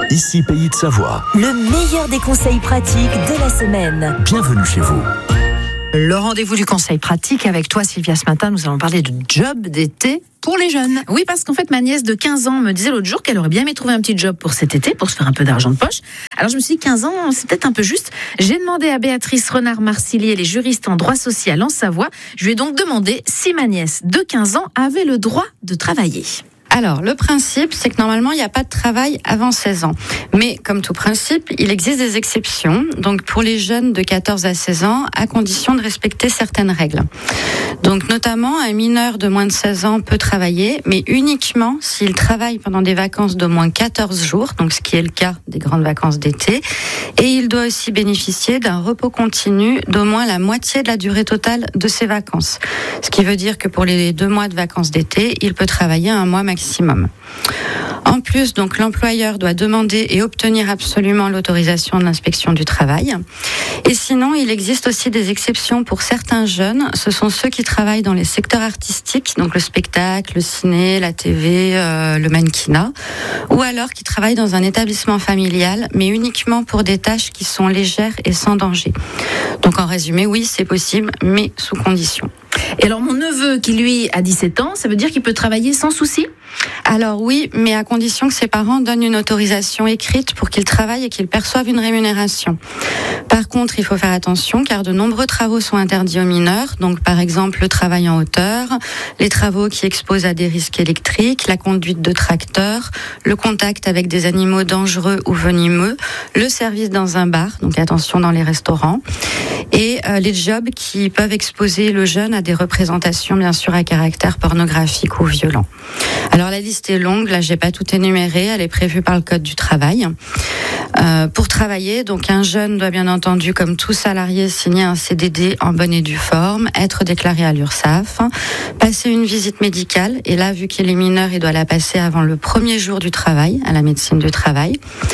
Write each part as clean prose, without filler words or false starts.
Ici Pays de Savoie. Le meilleur des conseils pratiques de la semaine. Bienvenue chez vous. Le rendez-vous du conseil pratique avec toi, Sylvia. Ce matin, nous allons parler de job d'été pour les jeunes. Oui, parce qu'en fait, ma nièce de 15 ans me disait l'autre jour qu'elle aurait bien aimé trouver un petit job pour cet été, pour se faire un peu d'argent de poche. Alors je me suis dit, 15 ans, c'est peut-être un peu juste. J'ai demandé à Béatrice Renard-Marcilly, elle est juriste en droit social en Savoie. Je lui ai donc demandé si ma nièce de 15 ans avait le droit de travailler. Alors, le principe, c'est que normalement, il n'y a pas de travail avant 16 ans. Mais comme tout principe, il existe des exceptions. Donc, pour les jeunes de 14 à 16 ans, à condition de respecter certaines règles. Donc, notamment, un mineur de moins de 16 ans peut travailler, mais uniquement s'il travaille pendant des vacances d'au moins 14 jours, donc ce qui est le cas des grandes vacances d'été. Et il doit aussi bénéficier d'un repos continu d'au moins la moitié de la durée totale de ses vacances. Ce qui veut dire que pour les 2 mois de vacances d'été, il peut travailler un mois maximum. En plus, donc, l'employeur doit demander et obtenir absolument l'autorisation de l'inspection du travail. Et sinon, il existe aussi des exceptions pour certains jeunes. Ce sont ceux qui travaillent dans les secteurs artistiques, donc le spectacle, le ciné, la TV, le mannequinat, ou alors qui travaillent dans un établissement familial, mais uniquement pour des tâches qui sont légères et sans danger. Donc, en résumé, oui, c'est possible, mais sous condition. Et alors, mon neveu qui, lui, a 17 ans, ça veut dire qu'il peut travailler sans souci ? Alors oui, mais à condition que ses parents donnent une autorisation écrite pour qu'il travaille et qu'il perçoive une rémunération. Par contre, il faut faire attention car de nombreux travaux sont interdits aux mineurs. Donc par exemple, le travail en hauteur, les travaux qui exposent à des risques électriques, la conduite de tracteurs, le contact avec des animaux dangereux ou venimeux, le service dans un bar, donc attention dans les restaurants, et les jobs qui peuvent exposer le jeune à des représentations bien sûr à caractère pornographique ou violent. Alors la liste est longue, là j'ai pas tout énuméré, elle est prévue par le Code du travail. Pour travailler, donc un jeune doit bien entendu, comme tout salarié, signer un CDD en bonne et due forme, être déclaré à l'URSSAF, passer une visite médicale, et là vu qu'il est mineur, il doit la passer avant le premier jour du travail, à la médecine du travail.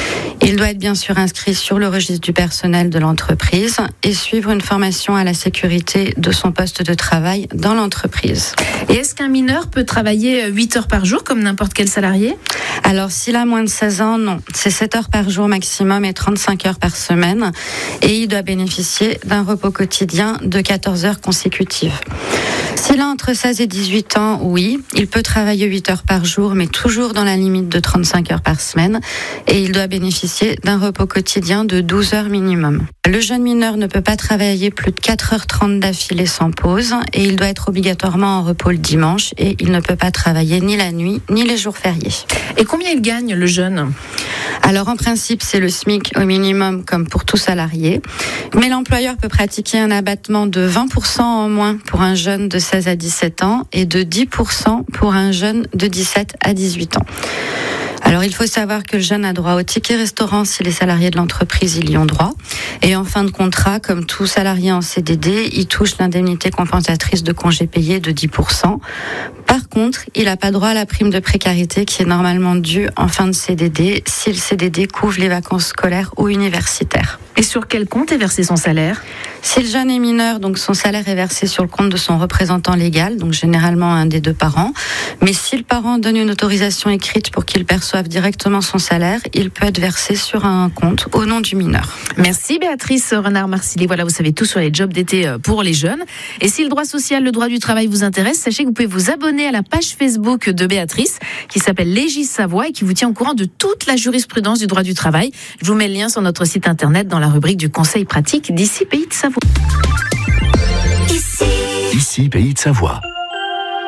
Il doit être bien sûr inscrit sur le registre du personnel de l'entreprise et suivre une formation à la sécurité de son poste de travail dans l'entreprise. Et est-ce qu'un mineur peut travailler 8 heures par jour comme n'importe quel salarié ? Alors, s'il a moins de 16 ans, non. C'est 7 heures par jour maximum et 35 heures par semaine. Et il doit bénéficier d'un repos quotidien de 14 heures consécutives. S'il a entre 16 et 18 ans, oui, il peut travailler 8 heures par jour, mais toujours dans la limite de 35 heures par semaine. Et il doit bénéficier d'un repos quotidien de 12 heures minimum. Le jeune mineur ne peut pas travailler plus de 4h30 d'affilée sans pause. Et il doit être obligatoirement en repos le dimanche. Et il ne peut pas travailler ni la nuit, ni les jours fériés. Et combien il gagne, le jeune ? Alors en principe, c'est le SMIC au minimum comme pour tout salarié. Mais l'employeur peut pratiquer un abattement de 20% en moins pour un jeune de 16 à 17 ans et de 10% pour un jeune de 17 à 18 ans. Alors, il faut savoir que le jeune a droit au ticket restaurant si les salariés de l'entreprise y ont droit. Et en fin de contrat, comme tout salarié en CDD, il touche l'indemnité compensatrice de congé payé de 10%. Par contre, il n'a pas droit à la prime de précarité qui est normalement due en fin de CDD si le CDD couvre les vacances scolaires ou universitaires. Et sur quel compte est versé son salaire ? Si le jeune est mineur, donc son salaire est versé sur le compte de son représentant légal, donc généralement un des 2 parents. Mais si le parent donne une autorisation écrite pour qu'il perçoive directement son salaire, il peut être versé sur un compte au nom du mineur. Merci Béatrice Renard-Marcilly. Voilà, vous savez tout sur les jobs d'été pour les jeunes. Et si le droit social, le droit du travail vous intéresse, sachez que vous pouvez vous abonner à la page Facebook de Béatrice qui s'appelle Légis Savoie et qui vous tient au courant de toute la jurisprudence du droit du travail. Je vous mets le lien sur notre site internet dans la rubrique du conseil pratique d'Ici Pays de Savoie. Ici Pays de Savoie.